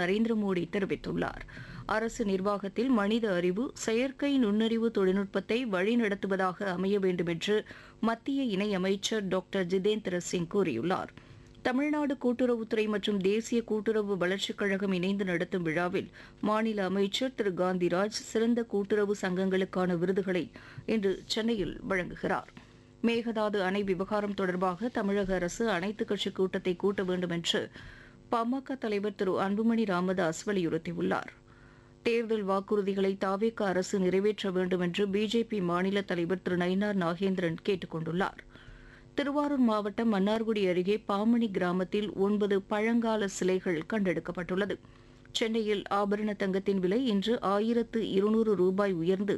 நரேந்திர மோடி தெரிவித்துள்ளார். அரசு நிர்வாகத்தில் மனித அறிவு, செயற்கை நுண்ணறிவு தொழில்நுட்பத்தை வழிநடத்துவதாக அமைய வேண்டும் என்று மத்திய இணையமைச்சர் டாக்டர் ஜிதேந்திர சிங் கூறியுள்ளார். தமிழ்நாடு கூட்டுறவுத்துறை மற்றும் தேசிய கூட்டுறவு வளர்ச்சிக் கழகம் இணைந்து நடத்தும் விழாவில் மாநில அமைச்சர் திரு காந்திராஜ் சிறந்த கூட்டுறவு சங்கங்களுக்கான விருதுகளை இன்று சென்னையில் வழங்குகிறார். மேகதாது அணை விவகாரம் தொடர்பாக தமிழக அரசு அனைத்துக் கட்சி கூட்டத்தை கூட்ட வேண்டும் என்று பாமக தலைவர் திரு அன்புமணி ராமதாஸ் வலியுறுத்தியுள்ளார். தேர்தல் வாக்குறுதிகளை தாவேக அரசு நிறைவேற்ற வேண்டும் என்று பிஜேபி மாநில தலைவர் திரு நயினார் நாகேந்திரன் கேட்டுக் கொண்டுள்ளார். திருவாரூர் மாவட்டம் மன்னார்குடி அருகே பாமணி கிராமத்தில் 9 பழங்கால சிலைகள் கண்டெடுக்கப்பட்டுள்ளது. சென்னையில் ஆபரண தங்கத்தின் விலை இன்று 1200 ரூபாய் உயர்ந்து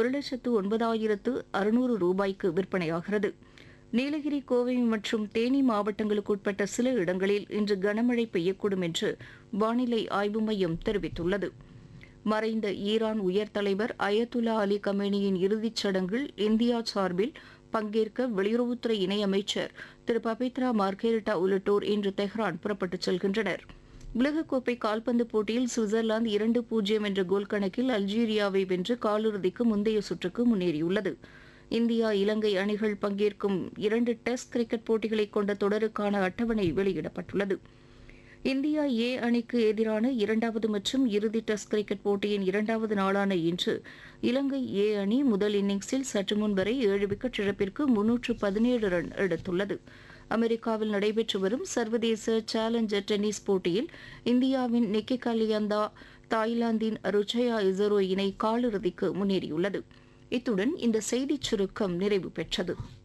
1,09,600 ரூபாய்க்கு விற்பனையாகிறது. நீலகிரி, கோவை மற்றும் தேனி மாவட்டங்களுக்கு உட்பட்ட சில இடங்களில் இன்று கனமழை பெய்யக்கூடும் என்று வானிலை ஆய்வு மையம் தெரிவித்துள்ளது. மறைந்த ஈரான் உயர் தலைவர் அயத்துல்லா அலி கமேனியின் இறுதிச் சடங்கில் இந்தியா சார்பில் பங்கேற்க வெளியுறவுத்துறை இணையமைச்சர் திரு பபித்ரா மார்கெரிட்டா உள்ளிட்டோர் இன்று தெஹ்ரான் புறப்பட்டுச் செல்கின்றனர். உலகக்கோப்பை கால்பந்து போட்டியில் சுவிட்சர்லாந்து 2-0 என்ற கோல் கணக்கில் அல்ஜீரியாவை வென்று காலிறுதிக்கு முந்தைய சுற்றுக்கு முன்னேறியுள்ளது. இந்தியா, இலங்கை அணிகள் பங்கேற்கும் 2 டெஸ்ட் கிரிக்கெட் போட்டிகளை கொண்ட தொடருக்கான அட்டவணை வெளியிடப்பட்டுள்ளது. இந்தியா ஏ அணிக்கு எதிரான 2வது மற்றும் இறுதி டெஸ்ட் கிரிக்கெட் போட்டியின் 2வது நாளான இன்று இலங்கை ஏ அணி முதல் இன்னிங்ஸில் சற்று முன் வரை 7 விக்கெட் இழப்பிற்கு 317 ரன் எடுத்துள்ளது. அமெரிக்காவில் நடைபெற்று வரும் சர்வதேச சேலஞ்சர் டென்னிஸ் போட்டியில் இந்தியாவின் நிக்கி கலியந்தா தாய்லாந்தின் ருச்சயா இசரோ இணை காலிறுதிக்கு முன்னேறியுள்ளது. இத்துடன் இந்த செய்திச் சுருக்கம் நிறைவு பெற்றது.